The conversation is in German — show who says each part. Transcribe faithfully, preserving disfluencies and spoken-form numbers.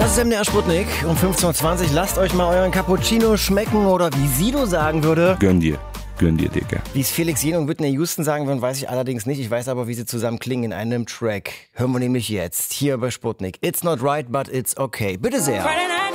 Speaker 1: Das ist M D R Sputnik um fünfzehn Uhr zwanzig. Lasst euch mal euren Cappuccino schmecken oder wie Sido sagen würde.
Speaker 2: Gönn dir. Gönn dir, Digga.
Speaker 1: Wie es Felix Jen und Whitney Houston sagen würden, weiß ich allerdings nicht. Ich weiß aber, wie sie zusammen klingen in einem Track. Hören wir nämlich jetzt hier bei Sputnik. It's not right, but it's okay. Bitte sehr.